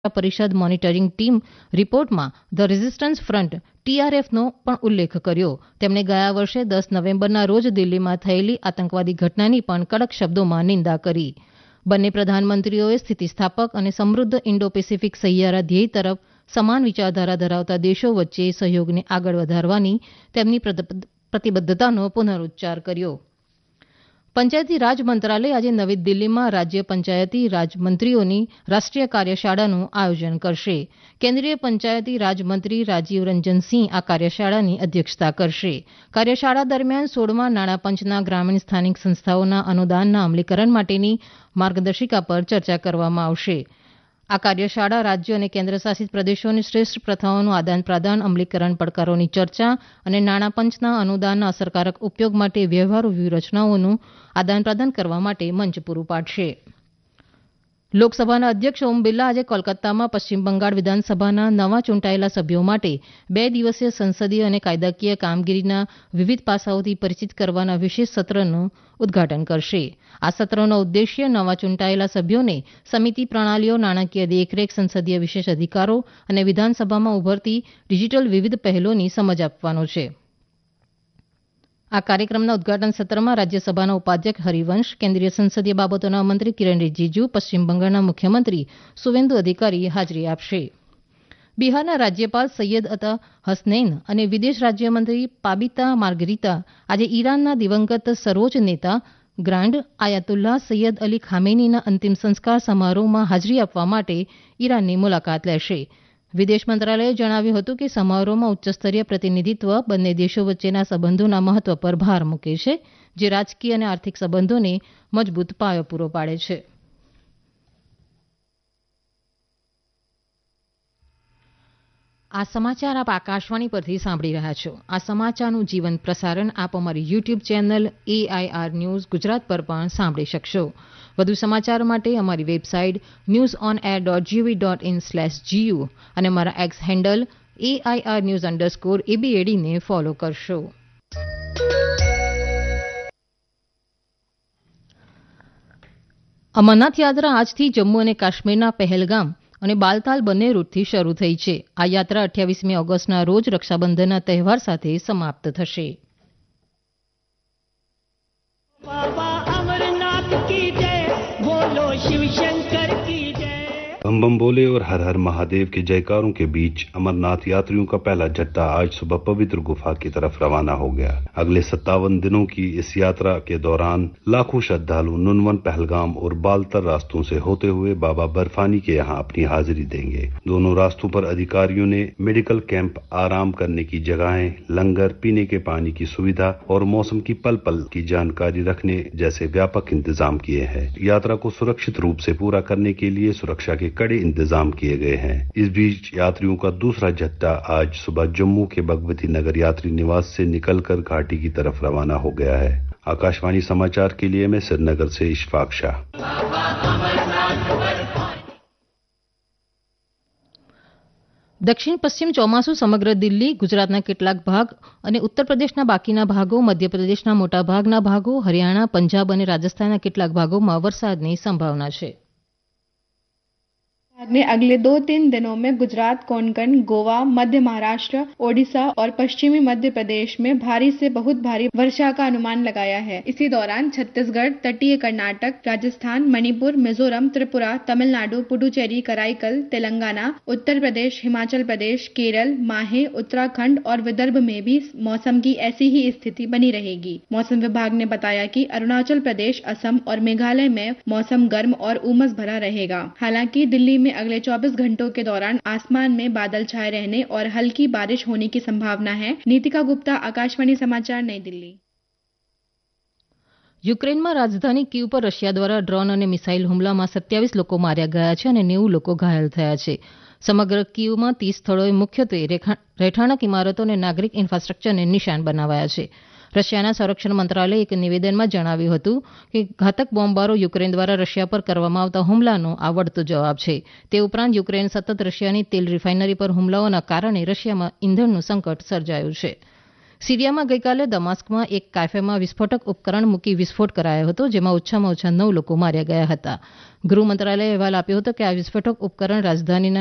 પરિષદ monitoring team રિપોર્ટમાં the resistance front TRFનો પણ ઉલ્લેખ કર્યો. તેમણે ગયા વર્ષે 10 નવેમ્બરના રોજ દિલ્હીમાં થયેલી આતંકવાદી ઘટનાની પણ કડક શબ્દોમાં નિંદા કરી. બંને પ્રધાનમંત્રીઓએ સ્થિતિસ્થાપક અને સમૃદ્ધ ઇન્ડો પેસિફિક સહિયારા ધ્યેય તરફ સમાન વિચારધારા ધરાવતા દેશો વચ્ચે સહયોગને આગળ વધારવાની તેમની પ્રતિબદ્ધતાનો પુનરૂચ્ચાર કર્યો. પંચાયતી રાજ મંત્રાલય આજે નવી દિલ્હીમાં રાજ્ય પંચાયતી રાજ મંત્રીઓની રાષ્ટ્રીય કાર્યશાળાનું આયોજન કરશે. કેન્દ્રીય પંચાયતી રાજ મંત્રી રાજીવ રંજન સિંહ આ કાર્યશાળાની અધ્યક્ષતા કરશે. કાર્યશાળા દરમિયાન 16મા નાણાં પંચના ગ્રામીણ સ્થાનિક સંસ્થાઓના અનુદાનના અમલીકરણ માટેની માર્ગદર્શિકા પર ચર્ચા કરવામાં આવશે. આ કાર્યશાળા રાજ્યો અને કેન્દ્રશાસિત પ્રદેશોની શ્રેષ્ઠ પ્રથાઓનું આદાન-પ્રદાન, અમલીકરણ, પડકારોની ચર્ચા અને નાણાં પંચના અનુદાનના અસરકારક ઉપયોગ માટે વ્યવહારુ વ્યૂહરચનાઓનું આદાન-પ્રદાન કરવા માટે મંચ પૂરું પાડશે. લોકસભાના અધ્યક્ષ ઓમ બિરલા આજે કોલકાતામાં પશ્ચિમ બંગાળ વિધાનસભાના નવા ચૂંટાયેલા સભ્યો માટે 2 દિવસીય સંસદીય અને કાયદાકીય કામગીરીના વિવિધ પાસાઓથી પરિચિત કરવાના વિશેષ સત્રનું ઉદઘાટન કરશે. આ સત્રનો ઉદ્દેશ્ય નવા ચૂંટાયેલા સભ્યોને સમિતિ પ્રણાલીઓ, નાણાકીય દેખરેખ, સંસદીય વિશેષ અધિકારો અને વિધાનસભામાં ઉભરતી ડિજીટલ વિવિધ પહેલોની સમજ આપવાનો છે. આ કાર્યક્રમના ઉદઘાટન સત્રમાં રાજ્યસભાના ઉપાધ્યક્ષ હરિવંશ, કેન્દ્રીય સંસદીય બાબતોના મંત્રી કિરણ રિજિજુ, પશ્ચિમ બંગાળના મુખ્યમંત્રી સુવેન્દુ અધિકારી હાજરી આપશે. બિહારના રાજ્યપાલ સૈયદ અતા હસનૈન અને વિદેશ રાજ્યમંત્રી પાબિતા માર્ગરીતા આજે ઈરાનના દિવંગત સર્વોચ્ચ નેતા ગ્રાન્ડ આયાતુલ્લાહ સૈયદ અલી ખામેનીના અંતિમ સંસ્કાર સમારોહમાં હાજરી આપવા માટે ઈરાનની મુલાકાત લેશે. વિદેશ મંત્રાલયે જણાવ્યું હતું કે સમારોહમાં ઉચ્ચસ્તરીય પ્રતિનિધિત્વ બંને દેશો વચ્ચેના સંબંધોના મહત્વ પર ભાર મૂકે છે, જે રાજકીય અને આર્થિક સંબંધોને મજબૂત પાયો પૂરો પાડે છે. આ સમાચાર આપ આકાશવાણી પરથી સાંભળી રહ્યા છો. આ સમાચારનું જીવંત પ્રસારણ આપ અમારી YouTube channel AIR news Gujarat પર પણ સાંભળી શકશો. વધુ સમાચાર માટે અમારી વેબસાઇટ newsonair.gov.in/gu અને અમારા એક્સ હેન્ડલ AIR_news_ABAD ને ફોલો કરશો. અમરનાથ યાત્રા આજથી જમ્મુ અને કાશ્મીરના પહેલગામ અને બાલતાલ બંને રૂટથી શરૂ થઈ છે. આ યાત્રા 28મી ઓગસ્ટના રોજ રક્ષાબંધનના તહેવાર સાથે સમાપ્ત થશે. बम बम बोले और हर हर महादेव के जयकारों के बीच अमरनाथ यात्रियों का पहला जत्था आज सुबह पवित्र गुफा की तरफ रवाना हो गया. अगले 57 दिनों की इस यात्रा के दौरान लाखों श्रद्धालु नुनवन, पहलगाम और बालतर रास्तों से होते हुए बाबा बर्फानी के यहाँ अपनी हाजिरी देंगे. दोनों रास्तों पर अधिकारियों ने मेडिकल कैंप, आराम करने की जगहें, लंगर, पीने के पानी की सुविधा और मौसम की पल पल की जानकारी रखने जैसे व्यापक इंतजाम किए हैं. यात्रा को सुरक्षित रूप से पूरा करने के लिए सुरक्षा के कड़े इंतजाम किए गए हैं. इस बीच यात्रियों का दूसरा जत्था आज सुबह जम्मू के भगवती नगर यात्री निवास से निकलकर घाटी की तरफ रवाना हो गया है. आकाशवाणी समाचार के लिए मैं श्रीनगर से इशफाक शाह. દક્ષિણ પશ્ચિમ ચોમાસું સમગ્ર દિલ્હી, ગુજરાતના કેટલાક ભાગ અને ઉત્તર પ્રદેશના બાકીના ભાગો, મધ્યપ્રદેશના મોટાભાગના ભાગો, હરિયાણા, પંજાબ અને રાજસ્થાનના કેટલાક ભાગોમાં વરસાદની સંભાવના છે. में अगले 2-3 दिनों में गुजरात, कोंकण, गोवा, मध्य महाराष्ट्र, ओडिशा और पश्चिमी मध्य प्रदेश में भारी से बहुत भारी वर्षा का अनुमान लगाया है. इसी दौरान छत्तीसगढ़, तटीय कर्नाटक, राजस्थान, मणिपुर, मिजोरम, त्रिपुरा, तमिलनाडु, पुडुचेरी, कराईकल, तेलंगाना, उत्तर प्रदेश, हिमाचल प्रदेश, केरल, माहे, उत्तराखंड और विदर्भ में भी मौसम की ऐसी ही स्थिति बनी रहेगी. मौसम विभाग ने बताया कि अरुणाचल प्रदेश, असम और मेघालय में मौसम गर्म और उमस भरा रहेगा. हालांकि दिल्ली में अगले 24 घंटों के दौरान आसमान में बादल छाए रहने और हल्की बारिश होने की संभावना है. नीतिका गुप्ता, आकाशवाणी समाचार, नई दिल्ली. યુક્રેનમાં રાજધાની કીવ પર રશિયા દ્વારા ડ્રોન અને મિસાઇલ હુમલામાં 27 લોકો માર્યા ગયા છે અને 90 લોકો ઘાયલ થયા છે. સમગ્ર કીવમાં 30 સ્થળોએ મુખ્યત્વે રહેઠાણક ઇમારતો અને નાગરિક ઇન્ફ્રાસ્ટ્રક્ચરને નિશાન બનાવાયા છે. રશિયાના સંરક્ષણ મંત્રાલયે એક નિવેદનમાં જણાવ્યું હતું કે ઘાતક બોમ્બમારો યુક્રેન દ્વારા રશિયા પર કરવામાં આવતા હુમલાનો આ વળતો જવાબ છે. તે ઉપરાંત યુક્રેન સતત રશિયાની તેલ રિફાઇનરી પર હુમલાઓના કારણે રશિયામાં ઇંધણનું સંકટ સર્જાયું છે. સિરિયામાં ગઈકાલે દમાસ્કસમાં એક કાફેમાં વિસ્ફોટક ઉપકરણ મૂકી વિસ્ફોટ કરાયો હતો જેમાં ઓછામાં ઓછા 9 લોકો માર્યા ગયા હતા ગૃહ મંત્રાલયે અહેવાલ આપ્યો હતો કે આ વિસ્ફોટક ઉપકરણ રાજધાનીના